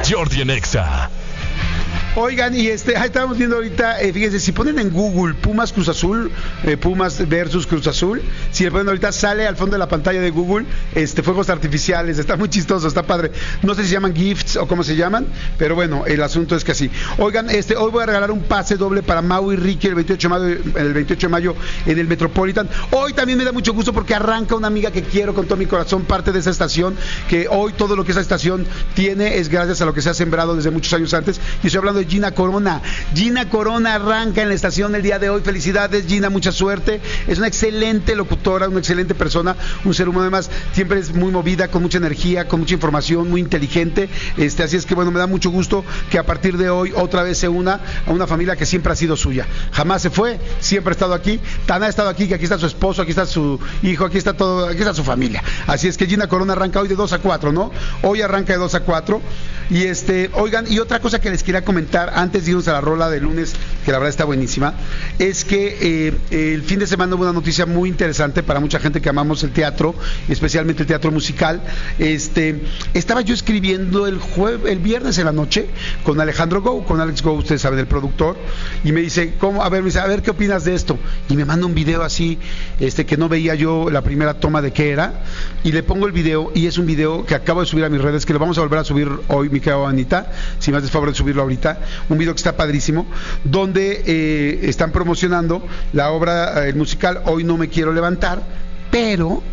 Jordi en Exa. Oigan, y estábamos viendo ahorita, fíjense, si ponen en Google Pumas Cruz Azul, Pumas versus Cruz Azul, si le ponen ahorita sale al fondo de la pantalla de Google, fuegos artificiales, está muy chistoso, está padre. No sé si se llaman gifts o cómo se llaman, pero bueno, el asunto es que así. Oigan, hoy voy a regalar un pase doble para Mau y Ricky el 28 de mayo en el Metropolitan. Hoy también me da mucho gusto porque arranca una amiga que quiero con todo mi corazón, parte de esa estación, que hoy todo lo que esa estación tiene es gracias a lo que se ha sembrado desde muchos años antes, y estoy hablando de Gina Corona. Gina Corona arranca en la estación el día de hoy. Felicidades, Gina, mucha suerte. Es una excelente locutora, una excelente persona, un ser humano además, siempre es muy movida, con mucha energía, con mucha información, muy inteligente. Así es que bueno, me da mucho gusto que a partir de hoy otra vez se una a una familia que siempre ha sido suya. Jamás se fue, siempre ha estado aquí. Tan ha estado aquí que aquí está su esposo, aquí está su hijo, aquí está todo, aquí está su familia. Así es que Gina Corona arranca hoy de 2 a 4, ¿no? Hoy arranca de 2 a 4. Y oigan, y otra cosa que les quería comentar antes de irnos a la rola de lunes, que la verdad está buenísima, es que el fin de semana hubo una noticia muy interesante para mucha gente que amamos el teatro, especialmente el teatro musical. Estaba yo escribiendo el viernes en la noche con Alejandro Go, con Alex Go, ustedes saben, el productor, y me dice, ¿cómo? Me dice, a ver, ¿qué opinas de esto? Y me manda un video así, que no veía yo la primera toma de qué era, y le pongo el video, y es un video que acabo de subir a mis redes, que lo vamos a volver a subir hoy, mi querida Anita, si me haces favor de subirlo ahorita, un video que está padrísimo, donde están promocionando la obra, el musical Hoy no me quiero levantar, pero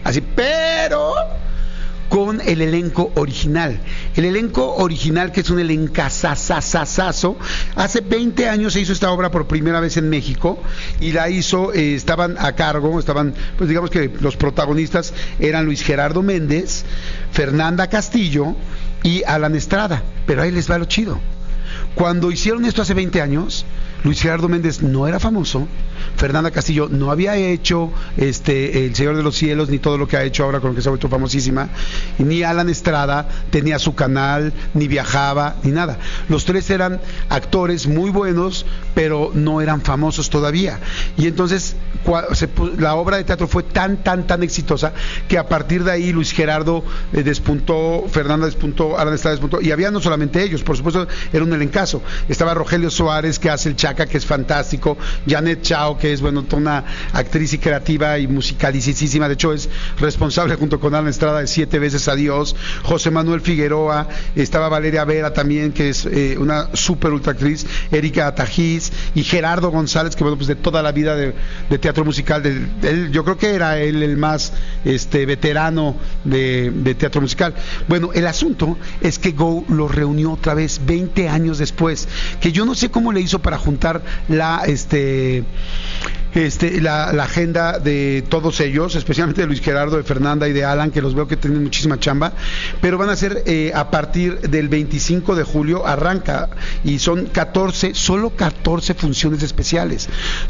con el elenco original. El elenco original, que es un elencazazazazazo. Hace 20 años se hizo esta obra por primera vez en México y la hizo, estaban a cargo, pues digamos que los protagonistas eran Luis Gerardo Méndez, Fernanda Castillo y Alan Estrada. Pero ahí les va lo chido. Cuando hicieron esto hace 20 años, Luis Gerardo Méndez no era famoso, Fernanda Castillo no había hecho El Señor de los Cielos, ni todo lo que ha hecho ahora con lo que se ha vuelto famosísima, y ni Alan Estrada tenía su canal, ni viajaba, ni nada. Los tres eran actores muy buenos, pero no eran famosos todavía. Y entonces la obra de teatro fue tan exitosa que a partir de ahí Luis Gerardo despuntó, Fernanda despuntó, Alan Estrada despuntó, y había no solamente ellos, por supuesto era un elencazo. Estaba Rogelio Suárez, que hace el Chaca, que es fantástico, Janet Chao, que es bueno, toda una actriz y creativa y musicalicísima, de hecho es responsable junto con Alan Estrada de 7 veces a Dios, José Manuel Figueroa, estaba Valeria Vera también, que es una super ultra actriz, Erika Atajiz, y Gerardo González, que bueno, pues de toda la vida de teatro musical, yo creo que era él el más veterano de teatro musical. Bueno, el asunto es que Go lo reunió otra vez 20 años después, que yo no sé cómo le hizo para juntar la agenda de todos ellos, especialmente de Luis Gerardo, de Fernanda y de Alan, que los veo que tienen muchísima chamba, pero van a ser a partir del 25 de julio, arranca, y son solo 14 funciones especiales,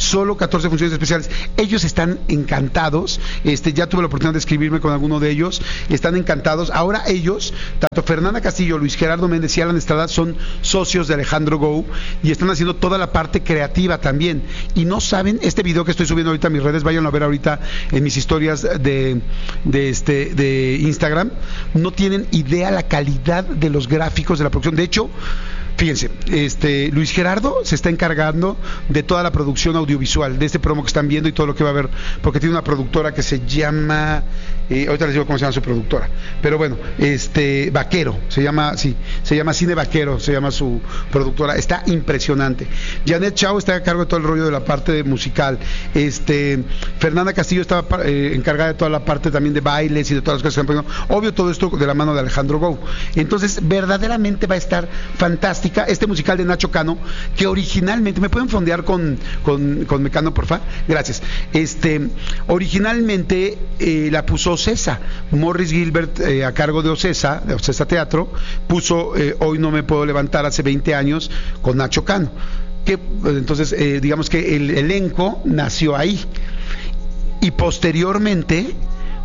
ellos están encantados, ya tuve la oportunidad de escribirme con alguno de ellos, están encantados. Ahora ellos, tanto Fernanda Castillo, Luis Gerardo Méndez y Alan Estrada, son socios de Alejandro Go y están haciendo toda la parte creativa también, y no saben, este video que estoy subiendo ahorita a mis redes, vayan a ver ahorita en mis historias de Instagram, no tienen idea la calidad de los gráficos de la producción. De hecho, fíjense, Luis Gerardo se está encargando de toda la producción audiovisual de este promo que están viendo y todo lo que va a haber, porque tiene una productora que se llama, ahorita les digo cómo se llama su productora, pero bueno, Vaquero, se llama Cine Vaquero, se llama su productora, está impresionante. Janet Chao está a cargo de todo el rollo de la parte musical, Fernanda Castillo estaba encargada de toda la parte también de bailes y de todas las cosas que están poniendo, obvio todo esto de la mano de Alejandro Go. Entonces verdaderamente va a estar fantástica este musical de Nacho Cano, que originalmente, ¿me pueden fondear con Mecano, porfa? Gracias. Originalmente la puso Ocesa, Morris Gilbert, a cargo de Ocesa Teatro, puso Hoy no me puedo levantar hace 20 años con Nacho Cano, que entonces digamos que el elenco nació ahí, y posteriormente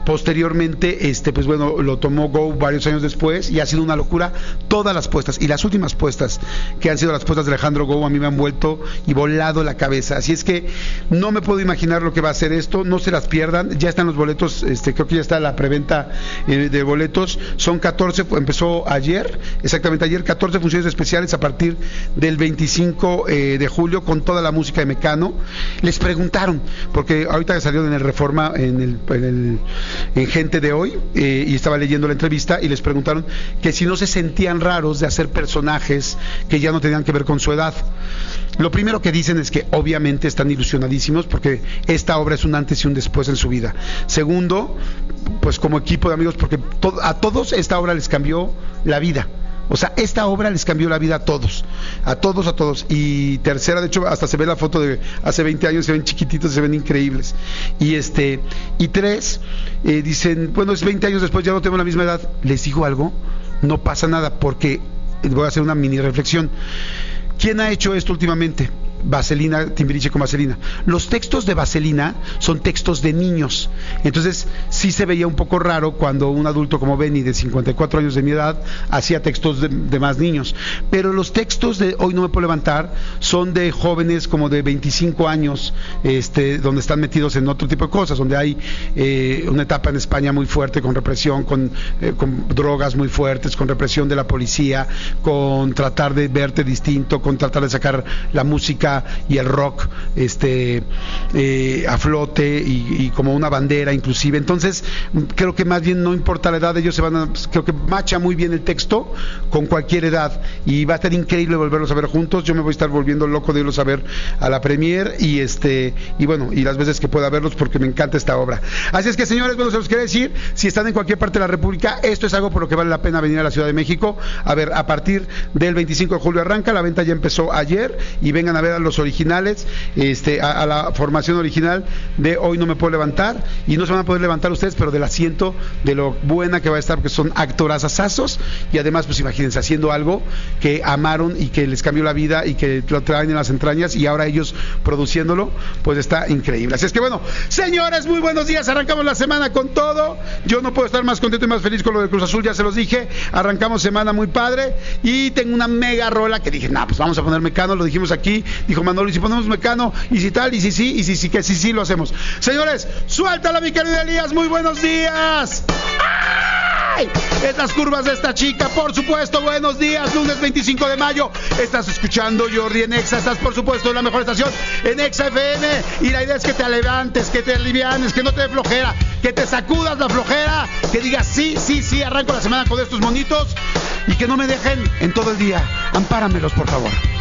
Posteriormente, pues bueno, lo tomó Go varios años después y ha sido una locura todas las puestas, y las últimas puestas que han sido las puestas de Alejandro Go a mí me han vuelto y volado la cabeza. Así es que no me puedo imaginar lo que va a ser esto, no se las pierdan. Ya están los boletos, creo que ya está la preventa de boletos. Son 14, empezó ayer, exactamente ayer, 14 funciones especiales a partir del 25 de julio con toda la música de Mecano. Les preguntaron, porque ahorita salió en el Reforma, en Gente de Hoy, y estaba leyendo la entrevista y les preguntaron que si no se sentían raros de hacer personajes que ya no tenían que ver con su edad. Lo primero que dicen es que obviamente están ilusionadísimos porque esta obra es un antes y un después en su vida. Segundo, pues como equipo de amigos, porque a todos esta obra les cambió la vida. O sea, esta obra les cambió la vida a todos. Y tercera, de hecho, hasta se ve la foto de hace 20 años, se ven chiquititos, se ven increíbles. Y tres, dicen, bueno, es 20 años después, ya no tengo la misma edad. Les digo algo, no pasa nada, porque voy a hacer una mini reflexión. ¿Quién ha hecho esto últimamente? Vaselina, Timbiriche con Vaselina. Los textos de Vaselina son textos de niños. Entonces, sí se veía un poco raro cuando un adulto como Benny, de 54 años de mi edad, hacía textos de más niños. Pero los textos de Hoy no me puedo levantar son de jóvenes como de 25 años, donde están metidos en otro tipo de cosas, donde hay una etapa en España muy fuerte con represión, con drogas muy fuertes, con represión de la policía, con tratar de verte distinto, con tratar de sacar la música y el rock a flote y como una bandera inclusive. Entonces creo que más bien no importa la edad, ellos creo que macha muy bien el texto con cualquier edad, y va a estar increíble volverlos a ver juntos. Yo me voy a estar volviendo loco de irlos a ver a la premier y bueno, y las veces que pueda verlos, porque me encanta esta obra. Así es que, señores, bueno, se los quiero decir, si están en cualquier parte de la República, esto es algo por lo que vale la pena venir a la Ciudad de México. A ver, a partir del 25 de julio arranca, la venta ya empezó ayer, y vengan a ver a los originales, a la formación original de Hoy no me puedo levantar, y no se van a poder levantar ustedes, pero del asiento, de lo buena que va a estar, porque son actorazazos, y además, pues imagínense, haciendo algo que amaron y que les cambió la vida y que lo traen en las entrañas, y ahora ellos produciéndolo, pues está increíble. Así es que, bueno, señores, muy buenos días, arrancamos la semana con todo. Yo no puedo estar más contento y más feliz con lo de Cruz Azul, ya se los dije, arrancamos semana muy padre, y tengo una mega rola que dije, pues vamos a poner Mecano, lo dijimos aquí, dijo Manolo, y si ponemos Mecano, y si tal, y si sí, y si sí, que sí lo hacemos. Señores, suéltala, mi querido Elías, muy buenos días. ¡Ay! Estas curvas de esta chica, por supuesto, buenos días, lunes 25 de mayo, estás escuchando Jordi en Exa, estás por supuesto en la mejor estación, en Exa FM, y la idea es que te levantes, que te alivianes, que no te dé flojera, que te sacudas la flojera, que digas sí, arranco la semana con estos monitos, y que no me dejen en todo el día. Ampáramelos, por favor.